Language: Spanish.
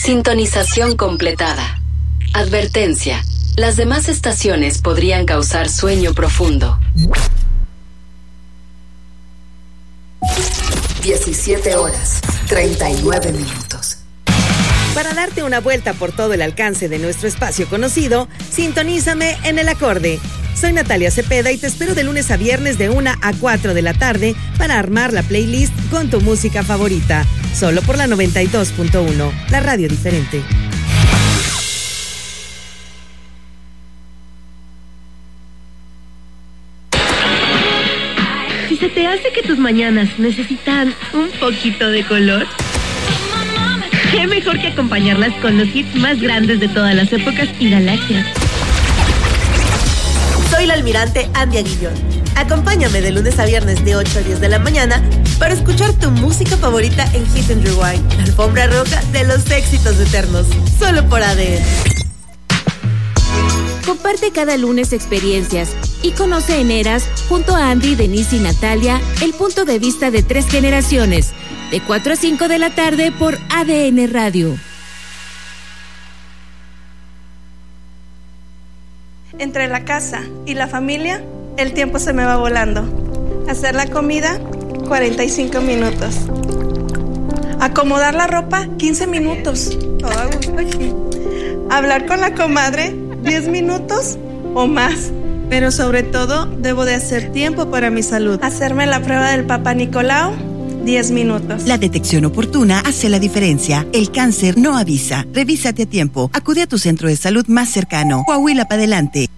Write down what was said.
Sintonización completada. Advertencia. Las demás estaciones podrían causar sueño profundo. 17 horas, 39 minutos. Para darte una vuelta por todo el alcance de nuestro espacio conocido, sintonízame en El Acorde. Soy Natalia Cepeda y te espero de lunes a viernes de 1 a 4 de la tarde para armar la playlist con tu música favorita. Solo por la 92.1, la radio diferente. Si se te hace que tus mañanas necesitan un poquito de color, qué mejor que acompañarlas con los hits más grandes de todas las épocas y galaxias. Soy la almirante Andy Aguillón. Acompáñame de lunes a viernes de 8 a 10 de la mañana para escuchar tu música favorita en Hit and Rewind, la alfombra roja de los éxitos eternos, solo por ADN. Comparte cada lunes experiencias y conoce en Eras, junto a Andy, Denise y Natalia, el punto de vista de 3 generaciones, de 4 a 5 de la tarde por ADN Radio. Entre la casa y la familia, el tiempo se me va volando. Hacer la comida, 45 minutos. Acomodar la ropa, 15 minutos. Todo a gusto aquí. Hablar con la comadre, 10 minutos o más. Pero sobre todo, debo de hacer tiempo para mi salud. Hacerme la prueba del Papá Nicolau, 10 minutos. La detección oportuna hace la diferencia. El cáncer no avisa. Revísate a tiempo. Acude a tu centro de salud más cercano. Coahuila para adelante.